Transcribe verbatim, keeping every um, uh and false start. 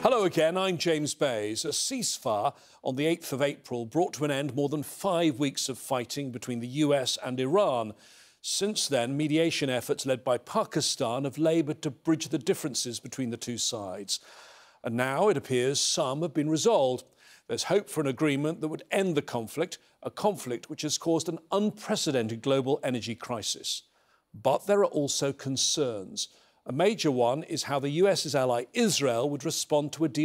Hello again, I'm James Bays. A ceasefire on the eighth of April brought to an end more than five weeks of fighting between the U S and Iran. Since then, mediation efforts led by Pakistan have laboured to bridge the differences between the two sides. And now it appears some have been resolved. There's hope for an agreement that would end the conflict, a conflict which has caused an unprecedented global energy crisis. But there are also concerns. A major one is how the US's ally Israel would respond to a deal